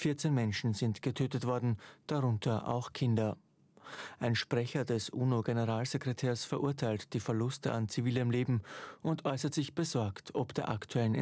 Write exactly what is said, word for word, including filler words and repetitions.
vierzehn Menschen sind getötet worden, darunter auch Kinder. Ein Sprecher des UNO-Generalsekretärs verurteilt die Verluste an zivilem Leben und äußert sich besorgt ob der aktuellen